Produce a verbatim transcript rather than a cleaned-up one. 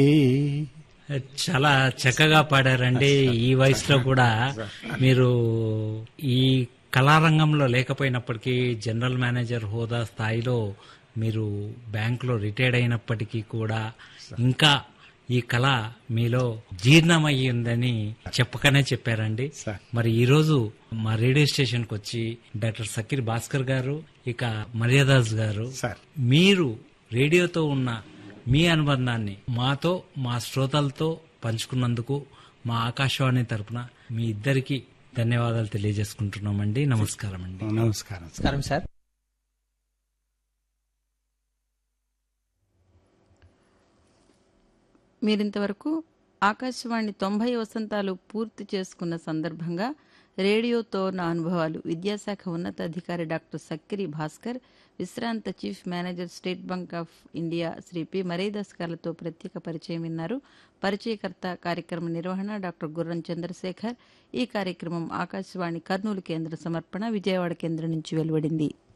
చాలా చక్కగా పాడారండి. ఈ వయసులో కూడా మీరు ఈ కళారంగంలో లేకపోయినప్పటికీ జనరల్ మేనేజర్ హోదా స్థాయిలో మీరు బ్యాంకులో రిటైర్డ్ అయినప్పటికీ కూడా ఇంకా ఈ కళ మీలో జీర్ణమయ్యి ఉందని చెప్పకనే చెప్పారండి. మరి ఈ రోజు మా రేడియో స్టేషన్ కు వచ్చి డాక్టర్ సక్కిరి భాస్కర్ గారు, ఇక మర్యాదాస్ గారు, మీరు రేడియోతో ఉన్న మీ అనుబంధాన్ని మాతో, మా శ్రోతలతో పంచుకున్నందుకు మా ఆకాశవాణి తరపున మీ ఇద్దరికి ధన్యవాదాలు తెలియజేసుకుంటున్నామండి. నమస్కారం అండి. నమస్కారం నమస్కారం సార్. మీరింతవరకు ఆకాశవాణి తొంభై వసంతాలు పూర్తి చేసుకున్న సందర్భంగా రేడియోతో నా అనుభవాలు విద్యాశాఖ ఉన్నతాధికారి డాక్టర్ సక్కిరి భాస్కర్, విశ్రాంత chief manager state bank of India Shri P Maridas గారితో ప్రత్యేక పరిచయం విన్నారు. పరిచయకర్త, కార్యక్రమ నిర్వహణ డాక్టర్ గుర్రం చంద్రశేఖర్. ఈ కార్యక్రమం ఆకాశవాణి కర్నూలు కేంద్ర సమర్పణ, విజయవాడ కేంద్రం నుంచి వెలువడింది.